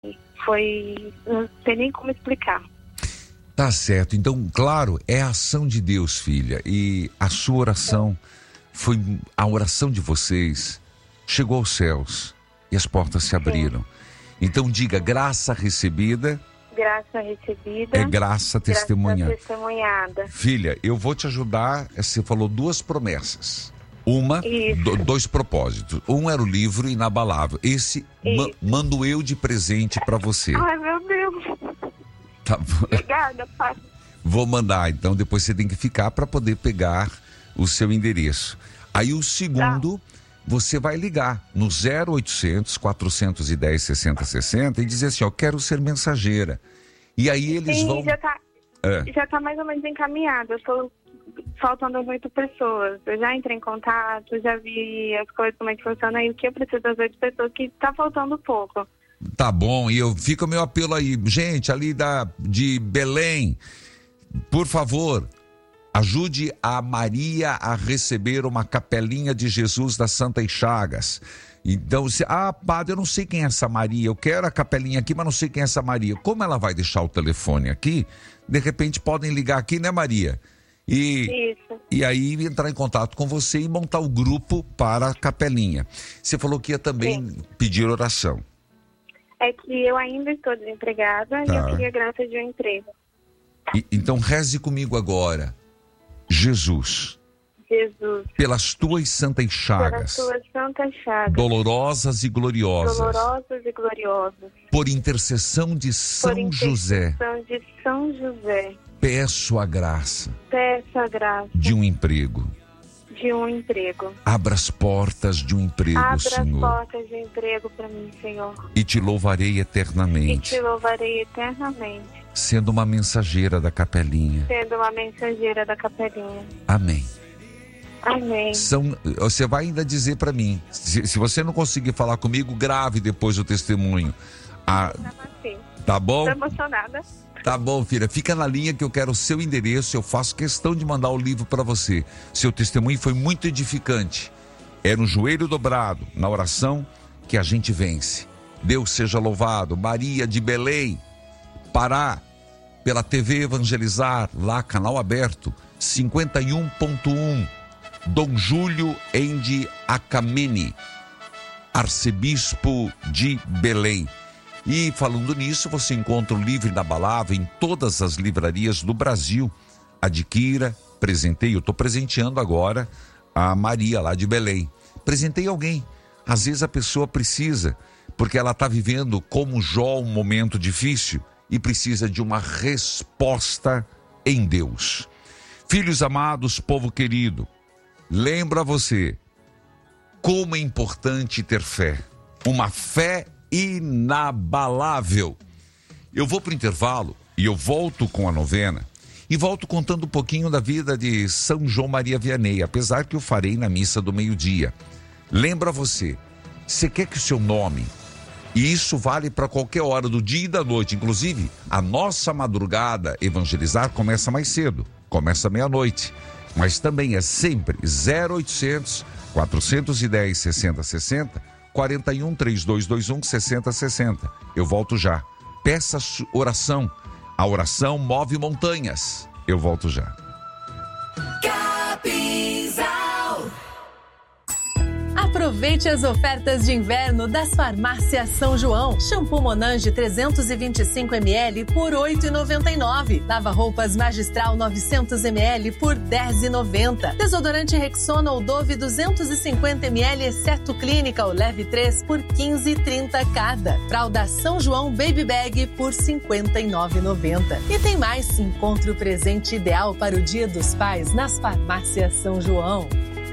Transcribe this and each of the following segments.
foi, não sei nem como explicar. Tá certo. Então, claro, é a ação de Deus, filha. E a sua oração foi, a oração de vocês chegou aos céus e as portas se abriram. Então diga, graça recebida. Graça recebida. É graça testemunhada. Graça testemunhada. Filha, eu vou te ajudar. Você falou duas promessas. Dois propósitos. Um era o livro Inabalável. Esse mando eu de presente para você. Ai, meu Deus. Tá bom. Obrigada, pai. Vou mandar, então depois você tem que ficar para poder pegar o seu endereço. Aí o segundo, você vai ligar no 0800 410 6060 e dizer assim, eu quero ser mensageira. E aí eles vão... Já tá mais ou menos encaminhado. Eu estou faltando 8 pessoas. Eu já entrei em contato, já vi as coisas, como é que funciona, e o que eu preciso das 8 pessoas, que tá faltando pouco. Tá bom, e fica o meu apelo aí. Gente, ali de Belém, por favor, ajude a Maria a receber uma capelinha de Jesus das Santas Chagas. Então, padre, eu não sei quem é essa Maria, eu quero a capelinha aqui, mas não sei quem é essa Maria. Como ela vai deixar o telefone aqui, de repente podem ligar aqui, né, Maria? E aí entrar em contato com você e montar o grupo para a capelinha. Você falou que ia também pedir oração. É que eu ainda estou desempregada e eu queria graça de um emprego. Então reze comigo agora. Jesus, pelas tuas santas chagas, dolorosas e gloriosas, por intercessão de São José, peço a graça de um emprego. Abra as portas de um emprego, Senhor. Abra as portas de um emprego para mim, Senhor. E te louvarei eternamente. Sendo uma mensageira da capelinha. Amém. Amém. Você vai ainda dizer para mim, se você não conseguir falar comigo, grave depois o testemunho. Tá bom? Tô emocionada. Tá bom, filha, fica na linha que eu quero o seu endereço, eu faço questão de mandar o livro para você. Seu testemunho foi muito edificante. É no joelho dobrado, na oração, que a gente vence. Deus seja louvado. Maria de Belém, Pará, pela TV Evangelizar, lá, canal aberto, 51.1, Dom Júlio Endi Acamene, arcebispo de Belém. E falando nisso, você encontra o livro Inabalável em todas as livrarias do Brasil. Adquira, presenteie. Eu estou presenteando agora a Maria lá de Belém. Presentei alguém. Às vezes a pessoa precisa, porque ela está vivendo como Jó um momento difícil e precisa de uma resposta em Deus. Filhos amados, povo querido, lembra você como é importante ter fé. Uma fé inabalável. Eu vou para o intervalo e eu volto com a novena e volto contando um pouquinho da vida de São João Maria Vianney, apesar que eu farei na missa do meio-dia. Lembra você quer que o seu nome, e isso vale para qualquer hora do dia e da noite, inclusive a nossa madrugada Evangelizar começa mais cedo, começa meia-noite, mas também é sempre 0800 410 6060 41 3221 6060. Eu volto já. Peça oração. A oração move montanhas. Eu volto já. Aproveite as ofertas de inverno das Farmácias São João. Shampoo Monange 325 ml por R$ 8,99. Lava-roupas Magistral 900 ml por R$ 10,90. Desodorante Rexona ou Dove 250 ml, exceto Clínica ou Leve 3 por R$ 15,30 cada. Fralda São João Baby Bag por R$ 59,90. E tem mais. Encontre o presente ideal para o Dia dos Pais nas Farmácias São João.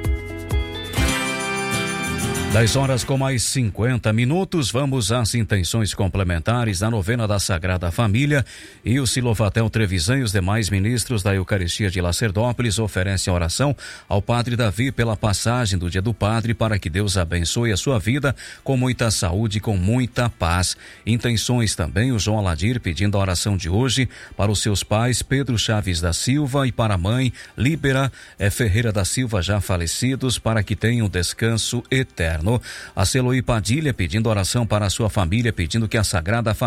10 com mais 50 minutos, vamos às intenções complementares da novena da Sagrada Família. E o Silovatel Trevisan e os demais ministros da Eucaristia de Lacerdópolis oferecem a oração ao Padre Davi pela passagem do Dia do Padre, para que Deus abençoe a sua vida com muita saúde e com muita paz. Intenções também o João Aladir pedindo a oração de hoje para os seus pais Pedro Chaves da Silva e para a mãe Líbera Ferreira da Silva, já falecidos, para que tenham descanso eterno. Inverno. A Celoí Padilha pedindo oração para a sua família, pedindo que a Sagrada